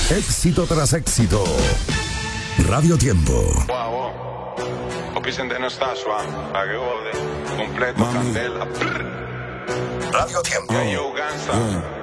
Éxito tras éxito. Radio Tiempo. Wow. Vicente no está suave. Completo, candela. Radio Tiempo. Yo, Gansa.